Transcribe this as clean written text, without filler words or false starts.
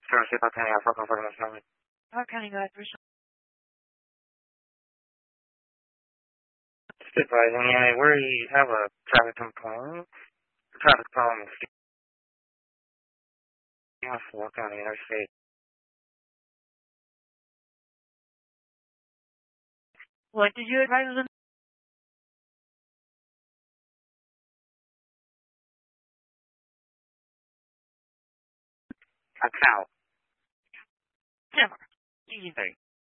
Jersey County, Africa, for the Islamic. County, go ahead, Bruce. Advising, yeah, where you have a traffic problem is you must walk on the interstate. What did you advise them? A cow. Never. Easy thing.